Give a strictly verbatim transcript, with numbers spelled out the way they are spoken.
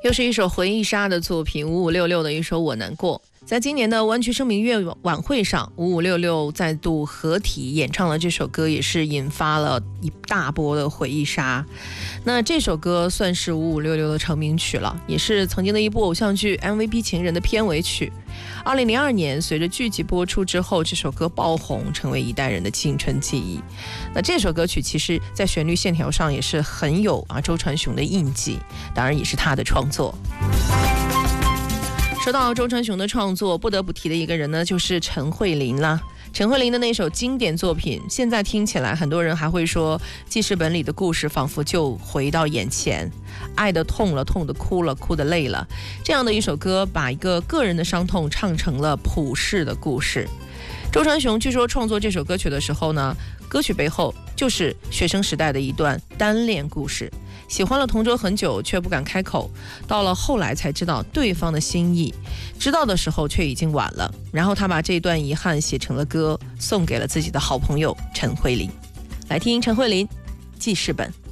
又是一首回忆杀的作品，五五六六的一首《我难过》。在今年的湾区声明月晚会上，五五六六再度合体演唱了这首歌，也是引发了一大波的回忆杀。那这首歌算是五五六六的成名曲了，也是曾经的一部偶像剧《M V P 情人》的片尾曲。二零零二年，随着剧集播出之后，这首歌爆红，成为一代人的青春记忆。那这首歌曲其实在旋律线条上也是很有啊周传雄的印记，当然也是他的创作。说到周传雄的创作，不得不提的一个人呢，就是陈慧琳啦。陈慧琳的那首经典作品，现在听起来很多人还会说记事本里的故事仿佛就回到眼前，爱的痛了，痛的哭了，哭的累了，这样的一首歌，把一个个人的伤痛唱成了普世的故事。周传雄据说创作这首歌曲的时候呢，歌曲背后就是学生时代的一段单恋故事，喜欢了同桌很久却不敢开口，到了后来才知道对方的心意，知道的时候却已经晚了，然后他把这段遗憾写成了歌，送给了自己的好朋友陈慧琳。来听陈慧琳记事本。